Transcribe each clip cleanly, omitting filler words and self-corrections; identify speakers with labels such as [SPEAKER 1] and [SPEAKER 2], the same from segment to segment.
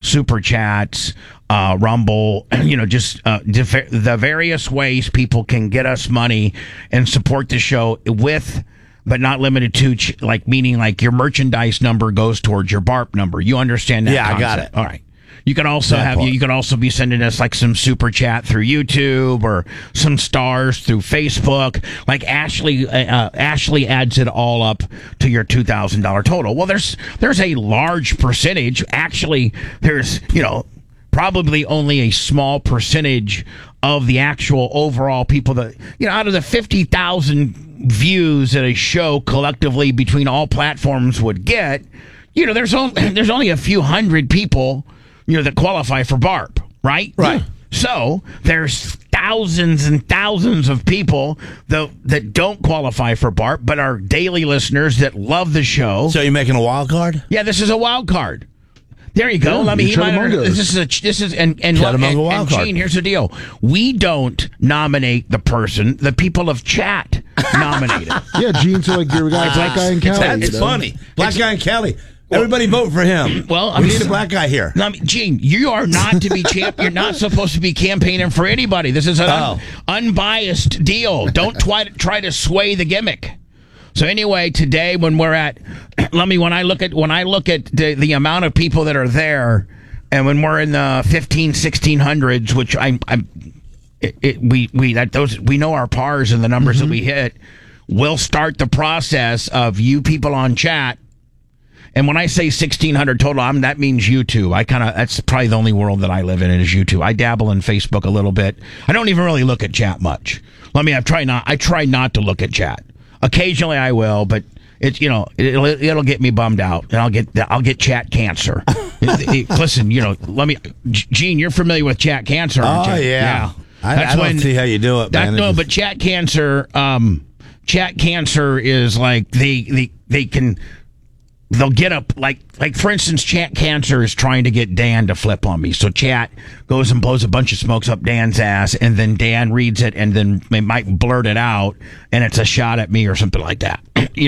[SPEAKER 1] super chats, Rumble, just the various ways people can get us money and support the show with, but not limited to, meaning your merchandise number goes towards your BARP number. You understand that?
[SPEAKER 2] Yeah,
[SPEAKER 1] concept?
[SPEAKER 2] I got it.
[SPEAKER 1] All right. You can also you can also be sending us some super chat through YouTube or some stars through Facebook. Ashley adds it all up to your $2,000 total. Well, there's a large percentage. Actually, there's probably only a small percentage of the actual overall people that out of the 50,000 views that a show collectively between all platforms would get. There's only a few hundred people that qualify for BARP, right?
[SPEAKER 2] Right.
[SPEAKER 1] So there's thousands and thousands of people that don't qualify for BARP, but are daily listeners that love the show.
[SPEAKER 2] So you're making a wild card?
[SPEAKER 1] Yeah, this is a wild card. There you go.
[SPEAKER 3] Yeah,
[SPEAKER 1] This is Gene, here's the deal. We don't nominate the person. The people of chat nominate it.
[SPEAKER 3] Yeah, Gene, so your guy, Black Guy and Kelly.
[SPEAKER 2] That's funny. Black Guy and Kelly. Everybody vote for him.
[SPEAKER 1] Well,
[SPEAKER 2] we need a black guy here.
[SPEAKER 1] No, Gene, you are not to be You're not supposed to be campaighning for anybody. This is an unbiased deal. Don't try to sway the gimmick. So anyway, today when we're at, when I look at the amount of people that are there, and when we're in the 1600s, which we know our pars and the numbers that we hit, we'll start the process of you people on chat. And when I say 1,600 total, that means YouTube. That's probably the only world that I live in is YouTube. I dabble in Facebook a little bit. I don't even really look at chat much. I try not to look at chat. Occasionally I will, but it's it'll get me bummed out, and I'll get chat cancer. Listen, Gene, you're familiar with chat cancer, aren't you?
[SPEAKER 2] Oh yeah. I don't see how you do it, man.
[SPEAKER 1] But chat cancer is they'll get up for instance, chat cancer is trying to get Dan to flip on me. So chat goes and blows a bunch of smokes up Dan's ass, and then Dan reads it, and then they might blurt it out, and it's a shot at me or something like that.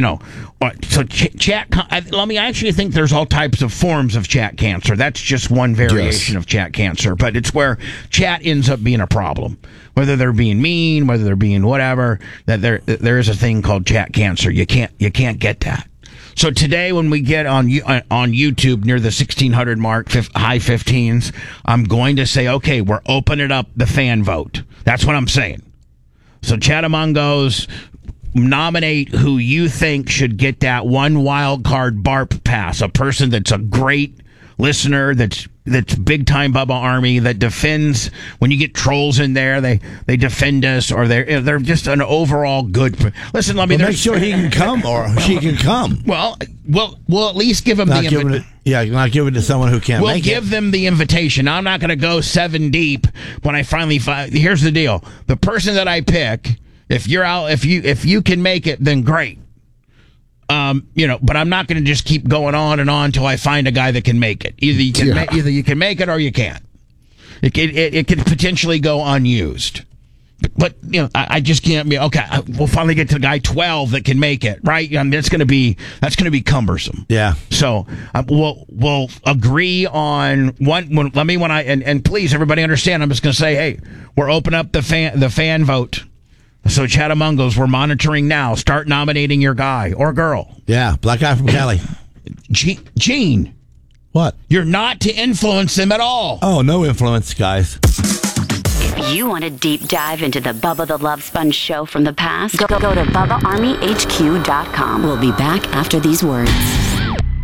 [SPEAKER 1] So chat. I actually think there's all types of forms of chat cancer. That's just one variation of chat cancer, but it's where chat ends up being a problem. Whether they're being mean, whether they're being whatever, that there is a thing called chat cancer. You can't get that. So today, when we get on YouTube near the 1,600 mark, high 15s, I'm going to say, okay, we're opening up the fan vote. That's what I'm saying. So Chatamongos, nominate who you think should get that one wild card BARP pass. A person that's a great listener, that's big time Bubba Army, that defends when you get trolls in there. They defend us, or they're just an overall good. Listen, let me
[SPEAKER 2] make sure he can come or she can come.
[SPEAKER 1] Well, we'll at least give him the invitation.
[SPEAKER 2] Not give it to someone who can't.
[SPEAKER 1] We'll give them the invitation. I'm not going to go 7 deep when I finally find. Here's the deal: the person that I pick, if you can make it, then great. But I'm not going to just keep going on and on until I find a guy that can make it. Either you can make it or you can't. It could potentially go unused. But I just can't be okay. We'll finally get to the guy 12 that can make it, right? That's going to be cumbersome.
[SPEAKER 2] Yeah.
[SPEAKER 1] So we'll agree on one. And please, everybody understand. I'm just going to say, hey, we're opening up the fan vote. So Chatamongos, we're monitoring now. Start nominating your guy or girl.
[SPEAKER 2] Yeah, black guy from Cali.
[SPEAKER 1] Gene.
[SPEAKER 2] What?
[SPEAKER 1] You're not to influence them at all.
[SPEAKER 2] Oh, no influence, guys.
[SPEAKER 4] If you want a deep dive into the Bubba the Love Sponge show from the past, go to BubbaArmyHQ.com. We'll be back after these words.